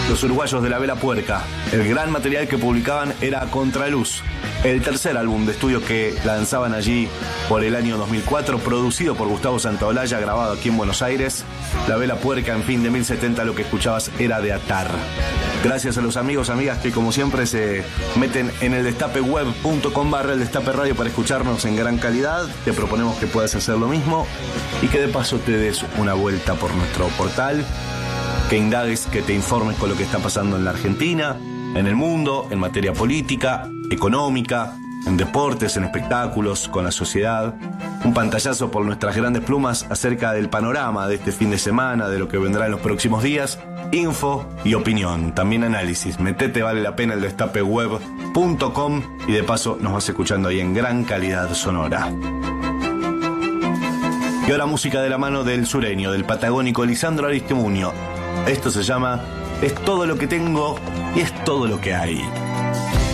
Los uruguayos de La Vela Puerca. El gran material que publicaban era Contraluz, el tercer álbum de estudio que lanzaban allí por el año 2004, producido por Gustavo Santaolalla, grabado aquí en Buenos Aires. La Vela Puerca, en fin, de 1070 lo que escuchabas era de Atar. Gracias a los amigos, amigas que como siempre se meten en el destapeweb.com/el Destape Radio para escucharnos en gran calidad. Te proponemos que puedas hacer lo mismo y que de paso te des una vuelta por nuestro portal, que indagues, que te informes con lo que está pasando en la Argentina, en el mundo, en materia política, económica, en deportes, en espectáculos, con la sociedad. Un pantallazo por nuestras grandes plumas acerca del panorama de este fin de semana, de lo que vendrá en los próximos días. Info y opinión, también análisis. Metete, vale la pena, el destapeweb.com y de paso nos vas escuchando ahí en gran calidad sonora. Y ahora música de la mano del sureño, del patagónico Lisandro Aristimuño. Esto se llama Es todo lo que tengo y es todo lo que hay.